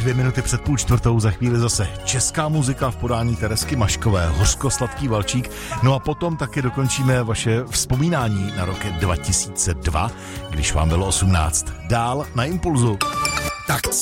2 minuty před 3:30, za chvíli zase česká muzika v podání Teresky Maškové, Hořkosladký valčík. No a potom taky dokončíme vaše vzpomínání na rok 2002, když vám bylo 18. Dál na Impulzu. Tak